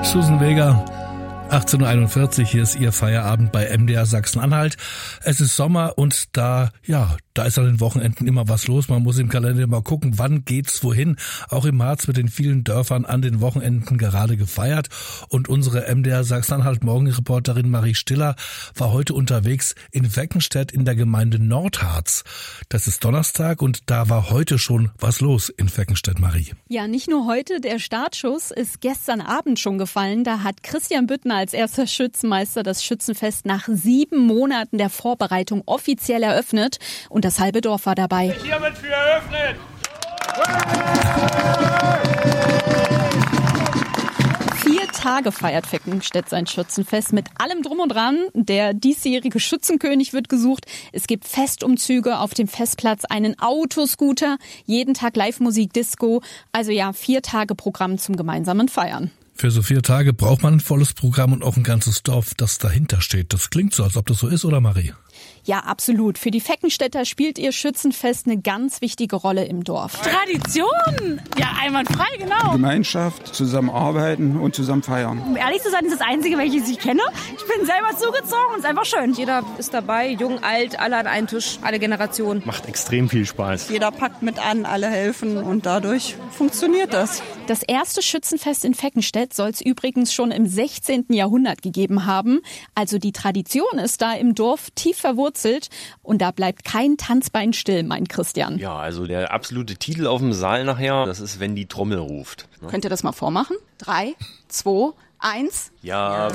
Susan Vega, 18.41 Uhr, hier ist Ihr Feierabend bei MDR Sachsen-Anhalt. Es ist Sommer und da ist an den Wochenenden immer was los. Man muss im Kalender mal gucken, wann geht's wohin. Auch im Harz wird in vielen Dörfern an den Wochenenden gerade gefeiert. Und unsere MDR Sachsen-Anhalt-Morgenreporterin Marie Stiller war heute unterwegs in Weckenstedt in der Gemeinde Nordharz. Das ist Donnerstag und da war heute schon was los in Weckenstedt, Marie. Ja, nicht nur heute. Der Startschuss ist gestern Abend schon gefallen. Da hat Christian Büttner als erster Schützenmeister das Schützenfest nach 7 Monaten der Vorbereitung offiziell eröffnet. Und das halbe Dorf war dabei. Hiermit für eröffnet! 4 Tage feiert Weckenstedt sein Schützenfest mit allem Drum und Dran. Der diesjährige Schützenkönig wird gesucht. Es gibt Festumzüge auf dem Festplatz, einen Autoscooter, jeden Tag Live-Musik, Disco. Also ja, 4 Tage Programm zum gemeinsamen Feiern. Für so 4 Tage braucht man ein volles Programm und auch ein ganzes Dorf, das dahinter steht. Das klingt so, als ob das so ist, oder Marie? Ja, absolut. Für die Veckenstädter spielt ihr Schützenfest eine ganz wichtige Rolle im Dorf. Tradition! Ja, einwandfrei, genau. Gemeinschaft, zusammenarbeiten und zusammen feiern. Um ehrlich zu sein, ist das Einzige, welches ich kenne. Ich bin selber zugezogen und es ist einfach schön. Jeder ist dabei, jung, alt, alle an einen Tisch, alle Generationen. Macht extrem viel Spaß. Jeder packt mit an, alle helfen und dadurch funktioniert das. Das erste Schützenfest in Veckenstedt soll es übrigens schon im 16. Jahrhundert gegeben haben. Also die Tradition ist da im Dorf tief verwurzelt und da bleibt kein Tanzbein still, meint Christian. Ja, also der absolute Titel auf dem Saal nachher, das ist, wenn die Trommel ruft. Könnt ihr das mal vormachen? 3, 2, 1. Ja.